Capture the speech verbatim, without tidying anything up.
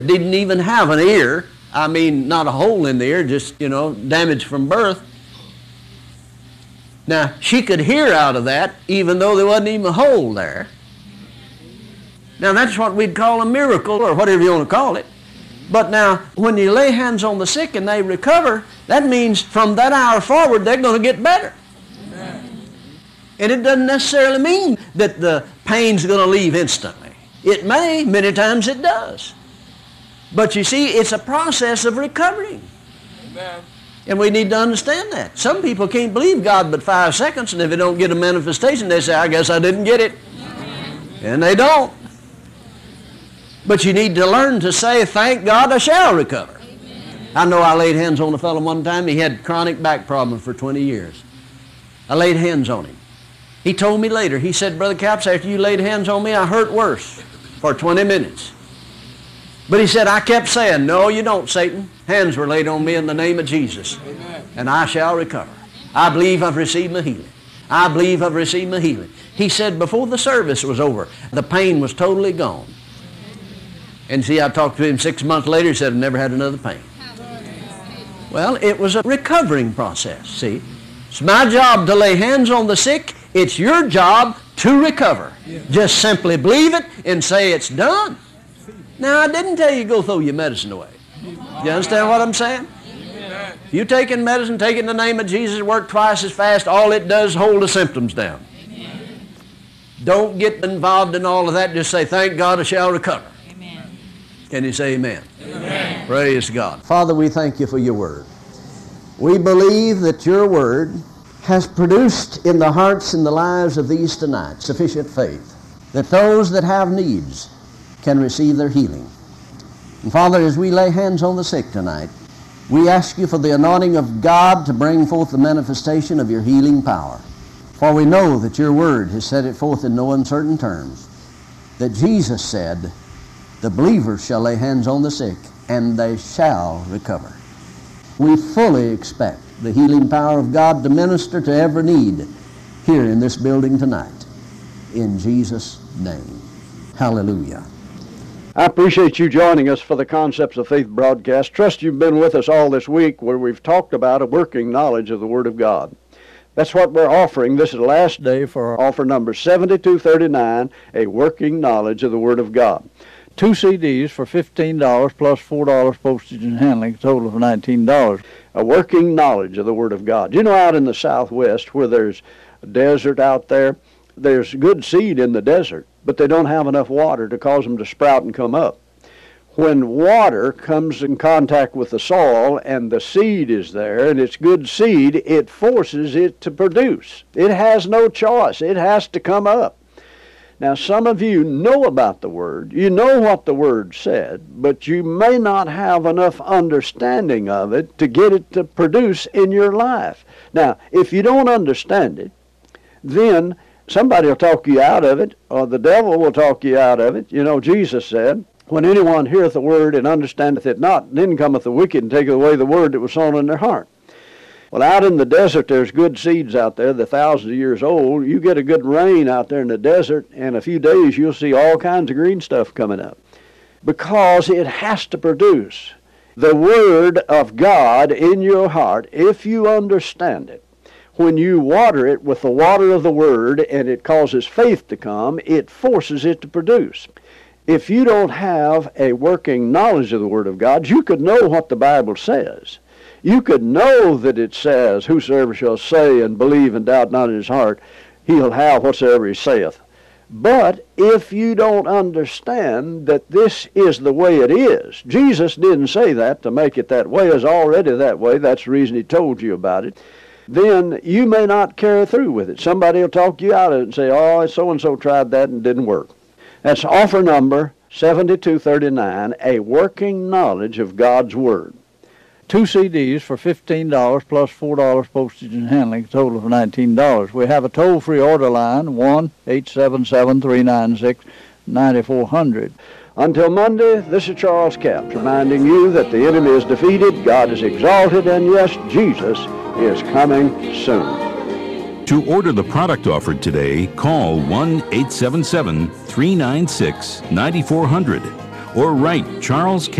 Didn't even have an ear. I mean, not a hole in the ear, just, you know, damage from birth. Now, she could hear out of that even though there wasn't even a hole there. Now, that's what we'd call a miracle, or whatever you want to call it. But now, when you lay hands on the sick and they recover, that means from that hour forward, they're going to get better. Amen. And it doesn't necessarily mean that the pain's going to leave instantly. It may, many times it does. But you see, it's a process of recovering. Amen. And we need to understand that. Some people can't believe God but five seconds, and if they don't get a manifestation, they say, I guess I didn't get it. Amen. And they don't. But you need to learn to say, thank God I shall recover. Amen. I know I laid hands on a fellow one time. He had chronic back problems for twenty years. I laid hands on him. He told me later, he said, Brother Capps, after you laid hands on me, I hurt worse for twenty minutes. But he said, I kept saying, no, you don't, Satan. Hands were laid on me in the name of Jesus. Amen. And I shall recover. I believe I've received my healing. I believe I've received my healing. He said before the service was over, the pain was totally gone. And see, I talked to him six months later, he said, I've never had another pain. Well, it was a recovering process, see. It's my job to lay hands on the sick. It's your job to recover. Yeah. Just simply believe it and say it's done. Now, I didn't tell you go throw your medicine away. You understand what I'm saying? Amen. If you're taking medicine, take it in the name of Jesus, work twice as fast, all it does is hold the symptoms down. Amen. Don't get involved in all of that. Just say, thank God I shall recover. Can you say amen? Amen? Praise God. Father, we thank you for your word. We believe that your word has produced in the hearts and the lives of these tonight sufficient faith that those that have needs can receive their healing. And Father, as we lay hands on the sick tonight, we ask you for the anointing of God to bring forth the manifestation of your healing power. For we know that your word has set it forth in no uncertain terms, that Jesus said, the believers shall lay hands on the sick, and they shall recover. We fully expect the healing power of God to minister to every need here in this building tonight. In Jesus' name. Hallelujah. I appreciate you joining us for the Concepts of Faith broadcast. Trust you've been with us all this week where we've talked about a working knowledge of the Word of God. That's what we're offering. This is the last day for our offer number seventy-two thirty-nine, a working knowledge of the Word of God. Two C Ds for fifteen dollars plus four dollars postage and handling, a total of nineteen dollars. A working knowledge of the Word of God. You know, out in the Southwest where there's a desert out there, there's good seed in the desert, but they don't have enough water to cause them to sprout and come up. When water comes in contact with the soil and the seed is there and it's good seed, it forces it to produce. It has no choice. It has to come up. Now, some of you know about the Word. You know what the Word said, but you may not have enough understanding of it to get it to produce in your life. Now, if you don't understand it, then somebody will talk you out of it, or the devil will talk you out of it. You know, Jesus said, when anyone heareth the Word and understandeth it not, then cometh the wicked and taketh away the Word that was sown in their heart. Well, out in the desert, there's good seeds out there, they're thousands of years old. You get a good rain out there in the desert, and a few days you'll see all kinds of green stuff coming up. Because it has to produce. The Word of God in your heart, if you understand it, when you water it with the water of the Word and it causes faith to come, it forces it to produce. If you don't have a working knowledge of the Word of God, you could know what the Bible says. You could know that it says, whosoever shall say and believe and doubt not in his heart, he'll have whatsoever he saith. But if you don't understand that this is the way it is, Jesus didn't say that to make it that way. It's already that way. That's the reason he told you about it. Then you may not carry through with it. Somebody will talk you out of it and say, oh, so-and-so tried that and it didn't work. That's offer number seventy-two thirty-nine, a working knowledge of God's Word. Two C Ds for fifteen dollars plus four dollars postage and handling, a total of nineteen dollars. We have a toll-free order line, one eight seven seven, three nine six, nine four zero zero. Until Monday, this is Charles Capps reminding you that the enemy is defeated, God is exalted, and yes, Jesus is coming soon. To order the product offered today, call one eight seven seven, three nine six, nine four zero zero or write Charles